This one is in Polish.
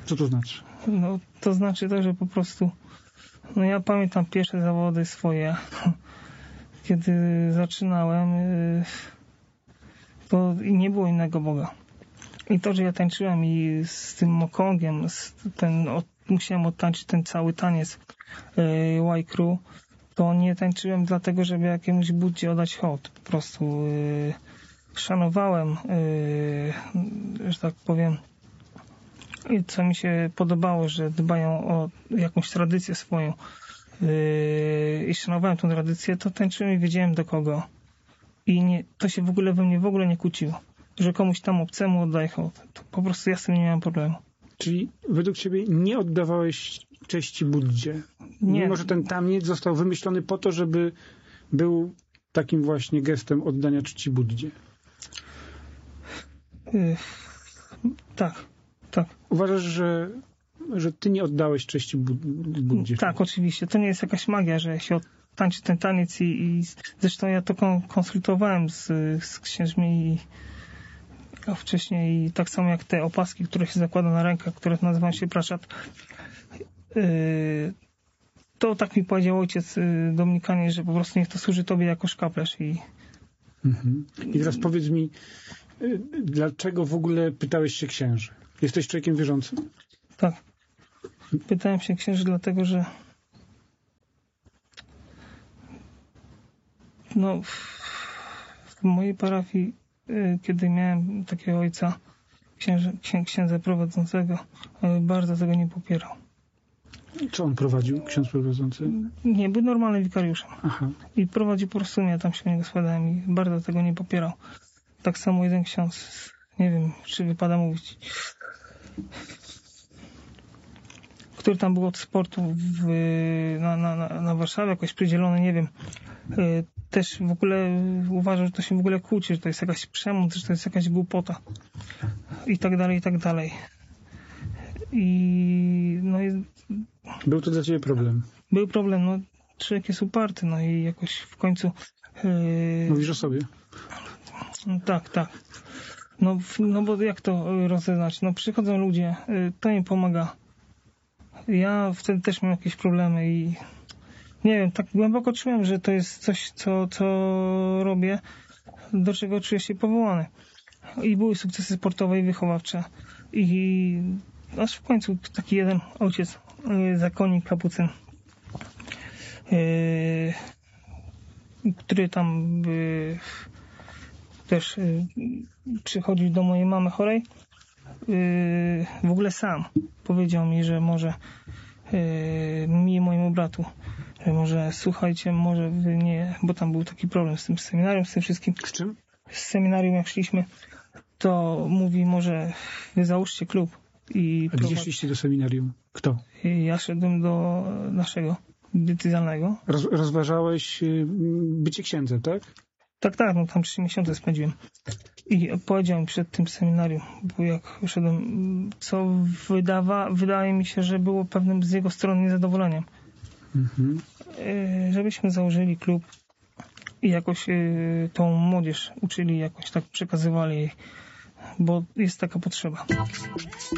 Co to znaczy? No, to znaczy to, że po prostu, no ja pamiętam pierwsze zawody swoje, kiedy zaczynałem, to nie było innego Boga. I to, że ja tańczyłem i z tym mokongiem, musiałem odtańczyć ten cały taniec Y-Crew, to nie tańczyłem dlatego, żeby jakiemuś Buddzie oddać hołd. Po prostu szanowałem, że tak powiem, co mi się podobało, że dbają o jakąś tradycję swoją i szanowałem tę tradycję, to tańczyłem i wiedziałem do kogo. I to się w ogóle we mnie nie kłóciło, że komuś tam obcemu oddaję hołd. To po prostu ja z tym nie miałem problemu. Czyli według ciebie nie oddawałeś cześci Buddzie? Nie. Mimo, że ten taniec został wymyślony po to, żeby był takim właśnie gestem oddania czci Buddzie. Tak. Uważasz, że ty nie oddałeś cześci Buddzie? Tak, oczywiście. To nie jest jakaś magia, że się tańczy ten taniec i zresztą ja to konsultowałem z księżmi a wcześniej tak samo jak te opaski, które się zakłada na rękach, które nazywają się praszat. To tak mi powiedział ojciec Dominikanin, że po prostu niech to służy tobie jako szkaplerz. I teraz powiedz mi, dlaczego w ogóle pytałeś się księży? Jesteś człowiekiem wierzącym? Tak. Pytałem się księży dlatego, że w mojej parafii, kiedy miałem takiego ojca, księdza prowadzącego, bardzo tego nie popierał. Co on prowadził, ksiądz prowadzący? Nie, był normalnym wikariuszem. Aha. I prowadził po prostu mnie, tam się u niego składałem i bardzo tego nie popierał. Tak samo jeden ksiądz, nie wiem, czy wypada mówić, który tam był od sportu na Warszawie, jakoś przydzielony, nie wiem, też w ogóle uważał, że to się w ogóle kłóci, że to jest jakaś przemoc, że to jest jakaś głupota i tak dalej, i tak dalej. Był to dla ciebie problem? Był problem, no człowiek jest uparty, no i jakoś w końcu... Mówisz o sobie? Tak. No bo jak to rozeznać? No przychodzą ludzie, to im pomaga. Ja wtedy też miałem jakieś problemy i nie wiem, tak głęboko czułem, że to jest coś, co robię, do czego czuję się powołany. I były sukcesy sportowe i wychowawcze. I aż w końcu taki jeden ojciec, zakonnik kapucyn, który tam też przychodził do mojej mamy chorej, w ogóle sam powiedział mi, że może mi i mojemu bratu, że może słuchajcie, może wy nie, bo tam był taki problem z tym seminarium, z tym wszystkim. Z czym? Z seminarium jak szliśmy, to mówi, może wy załóżcie klub. A gdzie szliście do seminarium? Kto? Ja szedłem do naszego diecezjalnego. Rozważałeś bycie księdzem, tak? Tak, no tam 3 miesiące spędziłem. I powiedział mi przed tym seminarium, bo jak szedłem, co wydaje mi się, że było pewnym z jego strony niezadowoleniem. Żebyśmy założyli klub i jakoś tą młodzież uczyli, jakoś tak przekazywali jej, bo jest taka potrzeba.